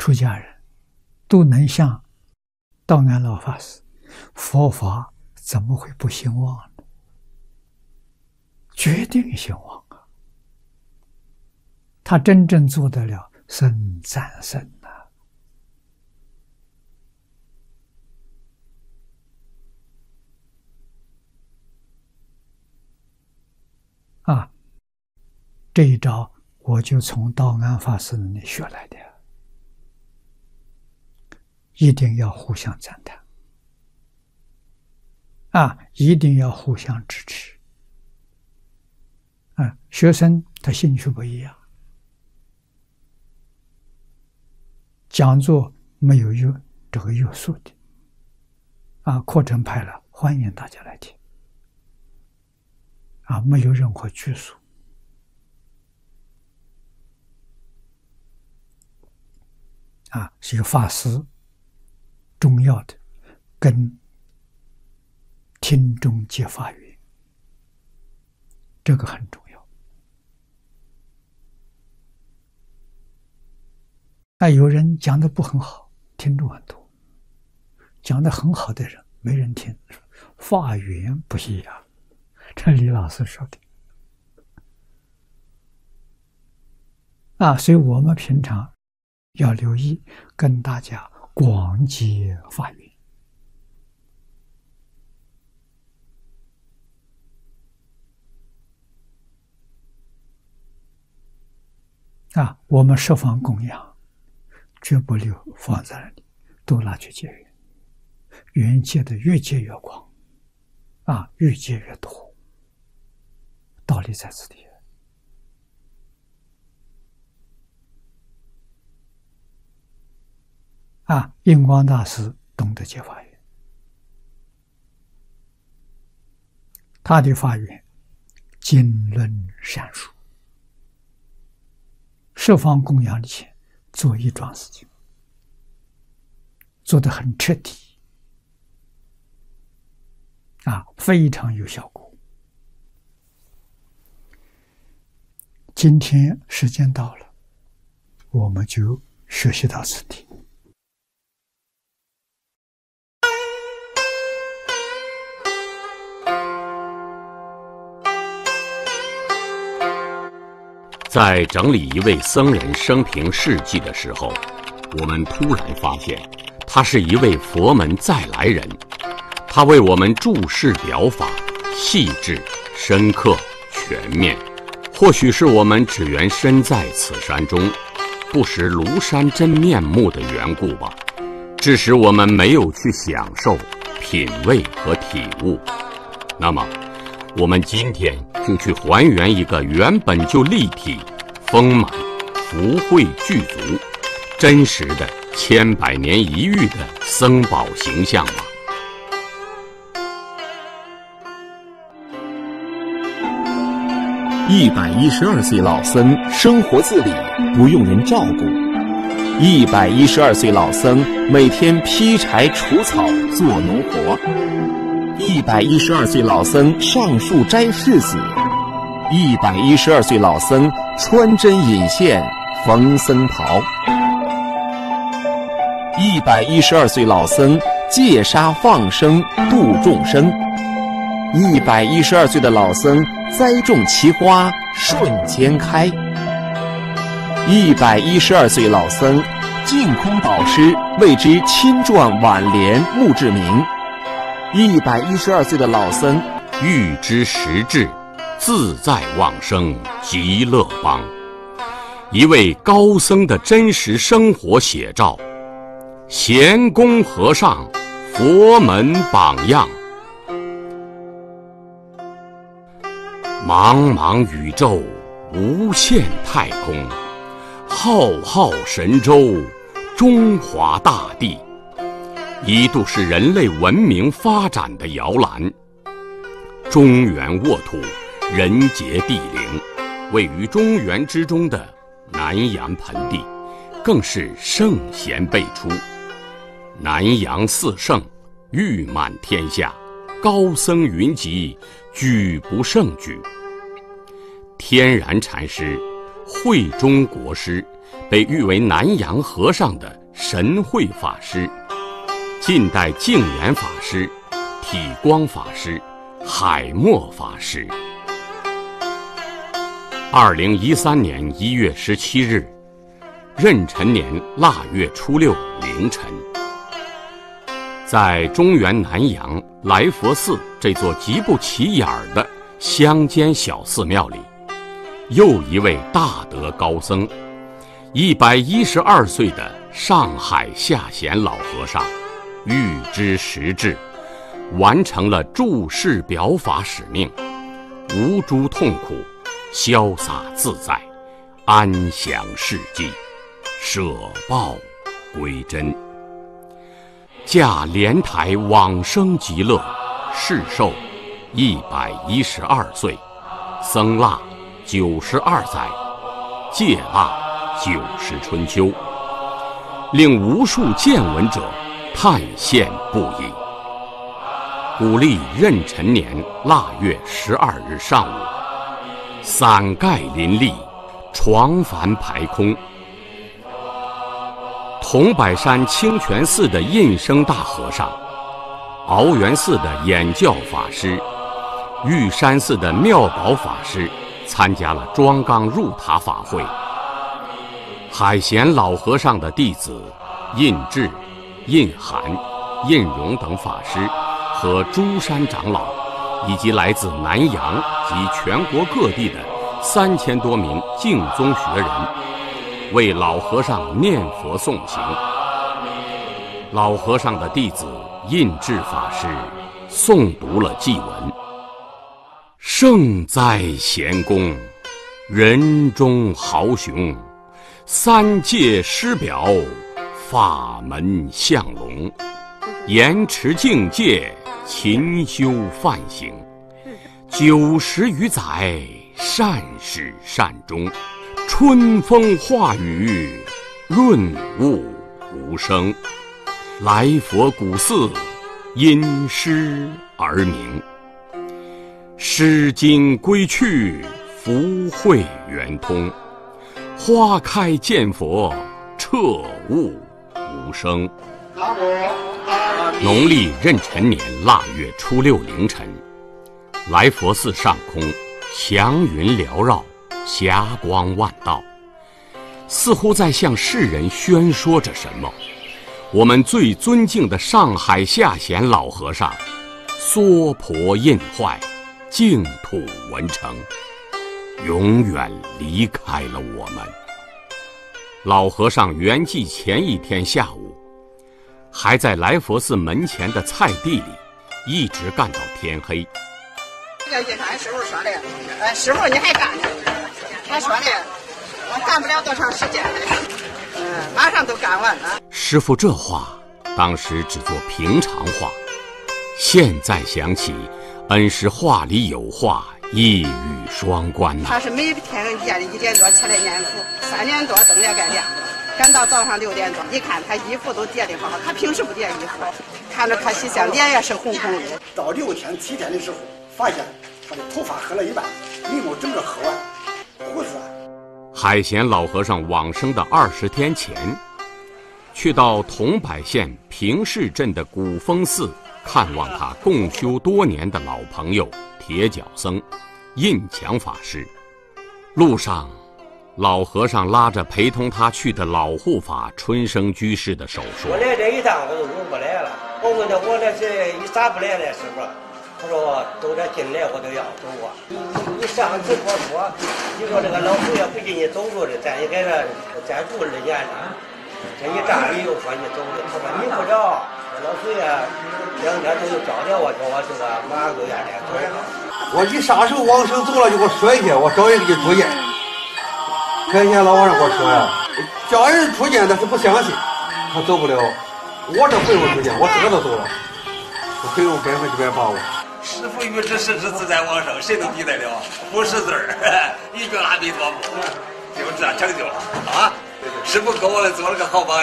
出家人都能像道安老法师，佛法怎么会不兴旺呢？决定兴旺啊！他真正做得了僧赞僧啊！这一招我就从道安法师那里学来的，一定要互相赞叹啊！一定要互相支持啊！学生他兴趣不一样，讲座没有这个约束的啊，课程排了，欢迎大家来听啊，没有任何拘束啊，是一个法师重要的跟听众结法缘，这个很重要。有人讲的不很好，听众很多；讲的很好的人没人听，法缘不一样。这李老师说的啊，所以我们平常要留意，跟大家广结法缘啊。我们设方供养，绝不留放在那里，都拿去结缘，缘结的越结越广啊，越结越多。道理在此地啊！印光大师懂得结法缘，他的法缘经纶善述，设方供养以前做一桩事情，做得很彻底啊，非常有效果。今天时间到了，我们就学习到此地。 在整理一位僧人生平事迹的时候，我们突然发现，他是一位佛门再来人。他为我们注释表法，细致、深刻、全面。或许是我们只缘身在此山中，不识庐山真面目的缘故吧，致使我们没有去享受、品味和体悟。那么，我们今天就去还原一个原本就立体、丰满、福慧具足、真实的千百年一遇的僧宝形象吧。 112岁老僧生活自理，不用人照顾。112岁老僧每天劈柴除草做农活。112岁老僧上树摘柿子。112岁老僧穿针引线缝僧袍。112岁老僧戒杀放生度众生。112岁的老僧栽种奇花瞬间开。112岁老僧净空导师为之亲撰挽联墓志铭。112岁的老僧欲知实质，自在往生极乐邦。一位高僧的真实生活写照，贤公和尚佛门榜样。茫茫宇宙，无限太空，浩浩神州，中华大地，一度是人类文明发展的摇篮。中原沃土，人杰地灵，位于中原之中的南阳盆地，更是圣贤辈出。南阳四圣，誉满天下，高僧云集，举不胜举。天然禅师、慧中国师被誉为南洋和尚的神会法师，近代净言法师、体光法师、海默法师。2013年1月17日，壬辰年腊月初6凌晨，在中原南阳来佛寺这座极不起眼的乡间小寺庙里，又一位大德高僧，112岁的上海下贤老和尚，预知时至，完成了注释表法使命，无诸痛苦，潇洒自在，安享世际，舍报归真，驾莲台往生极乐，世寿112岁，僧腊92载，戒腊90春秋，令无数见闻者叹羡不已。古历壬辰年腊月12日上午，伞盖林立，床幡排空。桐柏山清泉寺的印生大和尚，鳌源寺的演教法师，玉山寺的妙宝法师参加了庄纲入塔法会。海贤老和尚的弟子印智、印涵、印荣等法师和诸山长老，以及来自南洋及全国各地的3000多名净宗学人，为老和尚念佛诵行。老和尚的弟子印智法师诵读了祭文：圣哉贤公，人中豪雄，三界师表，法门相龙，严持境界，勤修梵行，90余载，善始善终，春风化雨，润物无声。来佛古寺，因师而名。诗经归去，福慧圆通。花开见佛，彻悟无声。农历壬辰年腊月初6凌晨，来佛寺上空祥云缭绕，霞光万道，似乎在向世人宣说着什么。我们最尊敬的上海下贤老和尚娑婆印坏，净土文成，永远离开了我们。老和尚圆寂前一天下午，还在来佛寺门前的菜地里一直干到天黑。 这个俺师傅说的，师傅你还干呢？他说的，我干不了多长时间了，马上都干完了。 师傅这话当时只做平常话，现在想起，恩师话里有话，一语双关呐。 他是每天夜里1点多起来念佛，3点多灯也该亮了，赶到早上6点多，一看他衣服都叠得好，他平时不叠衣服，看着他洗相，脸也是红红的。 到6天7天的时候，发现他的头发黑了一半，眉毛整个黑完，胡子。 海贤老和尚往生的20天前，去到桐柏县平市镇的古峰寺看望他共修多年的老朋友铁脚僧印强法师。路上，老和尚拉着陪同他去的老护法春生居士的手说：“ 我来这一趟我都不来了。我问他我这是一咋不来了，师傅？他说都这进来我都要走啊。你上次我说，你说这个老祖爷不给你走路的，咱也给他再住2年了。这一站你又说你走的，他说你不着，老祖爷2天都找着我，叫我这个马上都要来走。 我一撒手往生走了，就给我摔下，我找人给出见。开前老和尚给我说呀，叫人出见，但是不相信，他走不了。我这不用出见，我自个都走了，我可以用100%把握。 师父预知时至自在往生，谁都抵得了，不识字儿，一句阿弥陀佛，就这成就了啊！师父给我做了个好榜样。